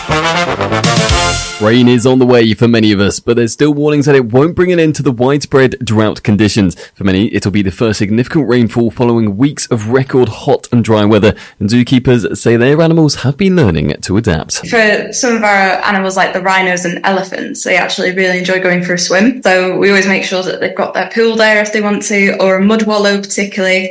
Rain is on the way for many of us, but there's still warnings that it won't bring an end to the widespread drought conditions. For many, it'll be the first significant rainfall following weeks of record hot and dry weather, and zookeepers say their animals have been learning to adapt. For some of our animals like the rhinos and elephants, they actually really enjoy going for a swim. So we always make sure that they've got their pool there if they want to, or a mud wallow particularly.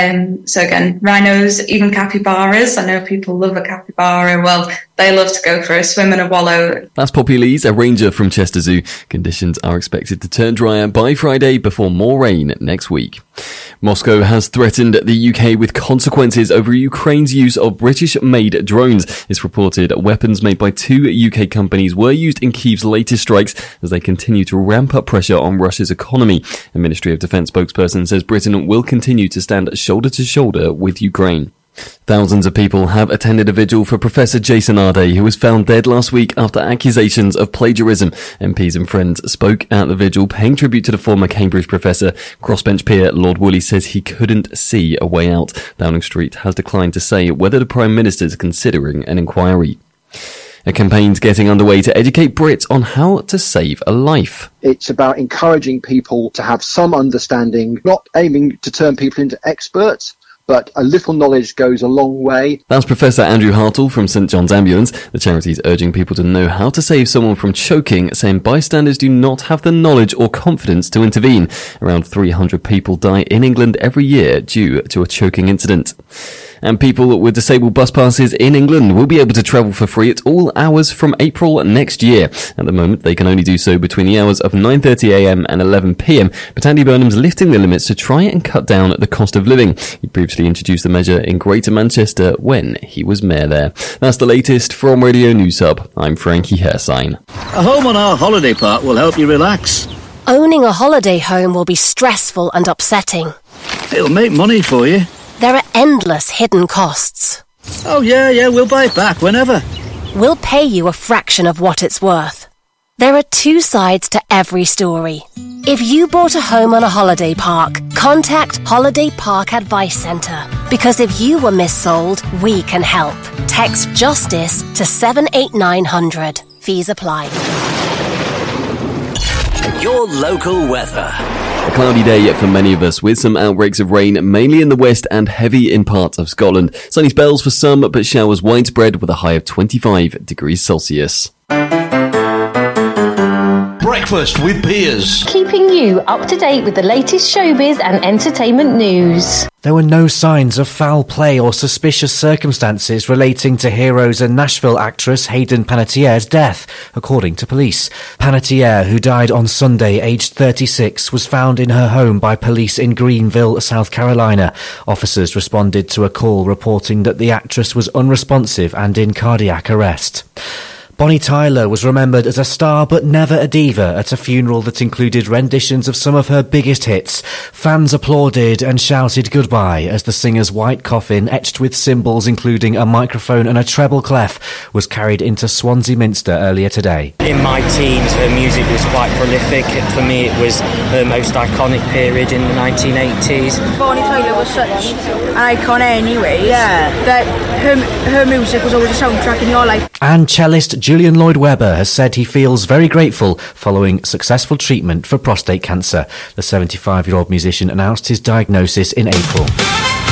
So again, rhinos, even capybaras. I know people love a capybara. Well, they love to go for a swim and a wallow. That's Poppy Lees, a ranger from Chester Zoo. Conditions are expected to turn drier by Friday before more rain next week. Moscow has threatened the UK with consequences over Ukraine's use of British-made drones. It's reported weapons made by two UK companies were used in Kyiv's latest strikes as they continue to ramp up pressure on Russia's economy. A Ministry of Defence spokesperson says Britain will continue to stand shoulder to shoulder with Ukraine. Thousands of people have attended a vigil for Professor Jason Arday, who was found dead last week after accusations of plagiarism. MPs and friends spoke at the vigil, paying tribute to the former Cambridge professor. Crossbench peer Lord Woolley says he couldn't see a way out. Downing Street has declined to say whether the Prime Minister is considering an inquiry. A campaign's getting underway to educate Brits on how to save a life. It's about encouraging people to have some understanding, not aiming to turn people into experts, but a little knowledge goes a long way. That's Professor Andrew Hartle from St John's Ambulance. The charity's urging people to know how to save someone from choking, saying bystanders do not have the knowledge or confidence to intervene. Around 300 people die in England every year due to a choking incident. And people with disabled bus passes in England will be able to travel for free at all hours from April next year. At the moment, they can only do so between the hours of 9:30am and 11pm, but Andy Burnham's lifting the limits to try and cut down the cost of living. He previously introduced the measure in Greater Manchester when he was mayor there. That's the latest from Radio News Hub. I'm Frankie Hersign. A home on our holiday park will help you relax. Owning a holiday home will be stressful and upsetting. It'll make money for you. There are endless hidden costs. Oh, yeah, we'll buy it back whenever. We'll pay you a fraction of what it's worth. There are two sides to every story. If you bought a home on a holiday park, contact Holiday Park Advice Centre. Because if you were missold, we can help. Text JUSTICE to 78900. Fees apply. Your local weather. A cloudy day for many of us, with some outbreaks of rain, mainly in the west and heavy in parts of Scotland. Sunny spells for some, but showers widespread with a high of 25 degrees Celsius. Breakfast with Peers. Keeping you up to date with the latest showbiz and entertainment news. There were no signs of foul play or suspicious circumstances relating to Heroes and Nashville actress Hayden Panettiere's death, according to police. Panettiere, who died on Sunday aged 36, was found in her home by police in Greenville, South Carolina. Officers responded to a call reporting that the actress was unresponsive and in cardiac arrest. Bonnie Tyler was remembered as a star but never a diva at a funeral that included renditions of some of her biggest hits. Fans applauded and shouted goodbye as the singer's white coffin, etched with symbols including a microphone and a treble clef, was carried into Swansea Minster earlier today. In my teens, her music was quite prolific. For me, it was her most iconic period in the 1980s. Bonnie Tyler was such an icon anyway. Yeah. That her music was always a soundtrack in your life. And cellist Julian Lloyd-Webber has said he feels very grateful following successful treatment for prostate cancer. The 75-year-old musician announced his diagnosis in April.